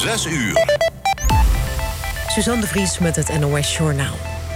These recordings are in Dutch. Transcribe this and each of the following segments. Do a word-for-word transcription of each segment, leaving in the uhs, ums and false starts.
zes uur. Suzanne de Vries met het N O S-journaal.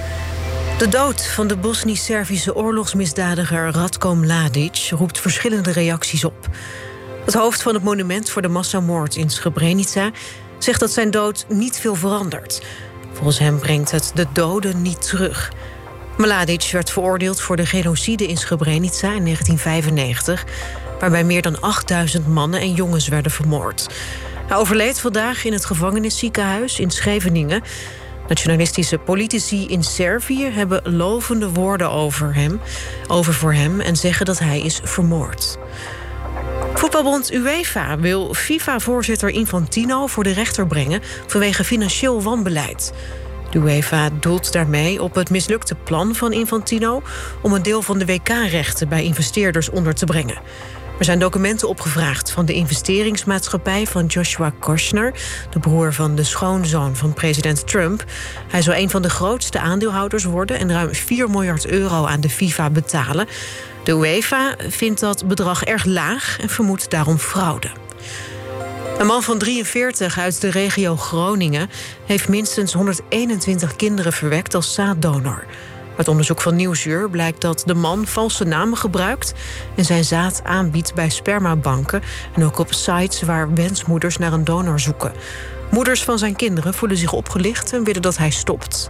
De dood van de Bosnisch-Servische oorlogsmisdadiger Ratko Mladic roept verschillende reacties op. Het hoofd van het monument voor de massamoord in Srebrenica zegt dat zijn dood niet veel verandert. Volgens hem brengt het de doden niet terug. Mladic werd veroordeeld voor de genocide in Srebrenica in negentien vijfennegentig... waarbij meer dan achtduizend mannen en jongens werden vermoord. Hij overleed vandaag in het gevangenisziekenhuis in Scheveningen. Nationalistische politici in Servië hebben lovende woorden over hem, over voor hem en zeggen dat hij is vermoord. Voetbalbond UEFA wil FIFA-voorzitter Infantino voor de rechter brengen vanwege financieel wanbeleid. De UEFA doelt daarmee op het mislukte plan van Infantino om een deel van de W K-rechten bij investeerders onder te brengen. Er zijn documenten opgevraagd van de investeringsmaatschappij van Joshua Kushner, de broer van de schoonzoon van president Trump. Hij zou een van de grootste aandeelhouders worden en ruim vier miljard euro aan de FIFA betalen. De UEFA vindt dat bedrag erg laag en vermoedt daarom fraude. Een man van drieënveertig uit de regio Groningen heeft minstens honderdeenentwintig kinderen verwekt als zaaddonor. Uit onderzoek van Nieuwsuur blijkt dat de man valse namen gebruikt en zijn zaad aanbiedt bij spermabanken en ook op sites waar wensmoeders naar een donor zoeken. Moeders van zijn kinderen voelen zich opgelicht en willen dat hij stopt.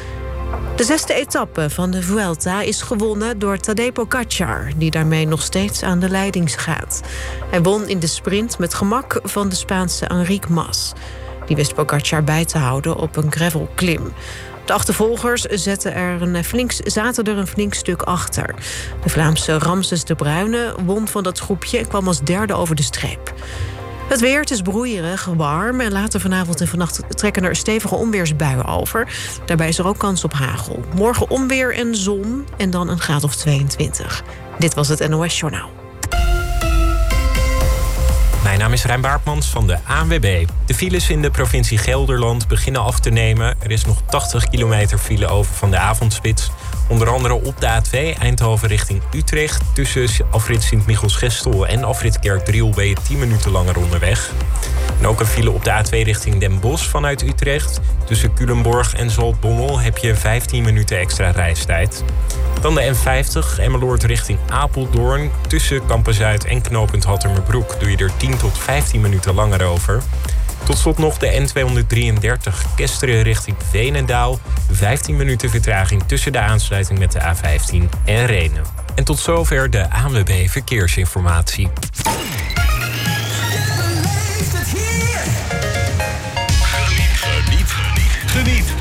De zesde etappe van de Vuelta is gewonnen door Tadej Pogačar, die daarmee nog steeds aan de leiding gaat. Hij won in de sprint met gemak van de Spaanse Enric Mas. Die wist Pogačar bij te houden op een gravelklim. De achtervolgers zetten er een flink, zaten er een flink stuk achter. De Vlaamse Ramses de Bruyne won van dat groepje en kwam als derde over de streep. Het weer, het is broeierig, warm en later vanavond en vannacht trekken er stevige onweersbuien over. Daarbij is er ook kans op hagel. Morgen onweer en zon en dan een graad of tweeëntwintig. Dit was het N O S-journaal. Mijn naam is Rijn Baartmans van de A N W B. De files in de provincie Gelderland beginnen af te nemen. Er is nog tachtig kilometer file over van de avondspits. Onder andere op de A twee Eindhoven richting Utrecht. Tussen afrit Sint-Michiels-Gestel en afrit Kerkdriel ben je tien minuten langer onderweg. En ook een file op de A twee richting Den Bosch vanuit Utrecht. Tussen Culemborg en Zaltbommel heb je vijftien minuten extra reistijd. Dan de N vijftig Emmeloord richting Apeldoorn. Tussen Kampen-Zuid en knooppunt Hattermerbroek doe je er tien tot vijftien minuten langer over. Tot slot nog de N tweehonderddrieëndertig Kesteren richting Veenendaal. vijftien minuten vertraging tussen de aansluiting met de A vijftien en Rhenen. En tot zover de A N W B Verkeersinformatie.